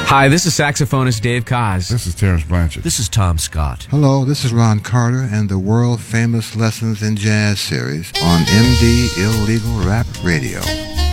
Hi, this is saxophonist Dave Koz. This is Terrence Blanchard. This is Tom Scott. Hello, this is Ron Carter and the world-famous Lessons in Jazz series on MD Illegal Rap Radio.